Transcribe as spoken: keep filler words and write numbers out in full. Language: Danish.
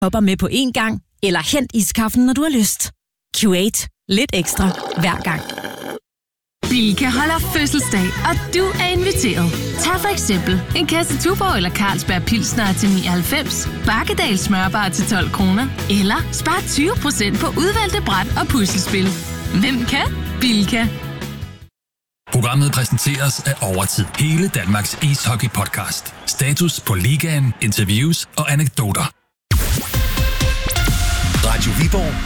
hopper med på én gang, eller hent iskaffen, når du har lyst. Q otte. Lidt ekstra hver gang. Bilka holder fødselsdag, og du er inviteret. Tag for eksempel en kasse Tuborg eller Carlsberg Pilsner til nioghalvfems, Bakkedal smørbar til tolv kroner, eller spar tyve procent på udvalgte bræt og puslespil. Hvem kan? Bilka. Programmet præsenteres af Overtid. Hele Danmarks ishockey-podcast. Status på ligaen, interviews og anekdoter. Radio Viborg